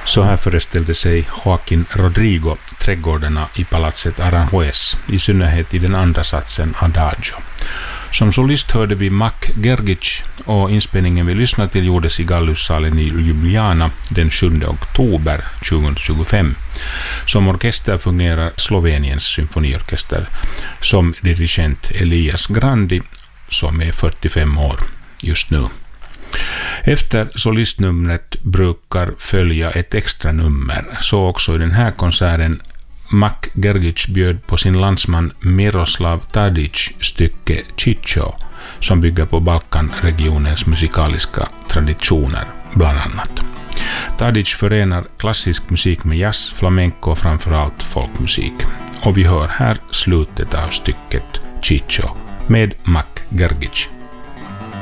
Så här föreställde sig Joaquin Rodrigo trädgårdarna i palatset Aranjuez, i synnerhet i den andra satsen Adagio. Som solist hörde vi Mac Gergic och inspelningen vi lyssnade till gjordes i Gallussalen i Ljubljana den 7 oktober 2025. Som orkester fungerar Sloveniens symfoniorkester som dirigent Elias Grandi som är 45 år just nu. Efter solistnumret brukar följa ett extra nummer, så också i den här konserten. Mac Gergic bjöd på sin landsman Miroslav Tadic stycke Chicho som bygger på Balkanregionens musikaliska traditioner bland annat. Tadic förenar klassisk musik med jazz, flamenco och framförallt folkmusik. Och vi hör här slutet av stycket Chicho med Mac Gergic.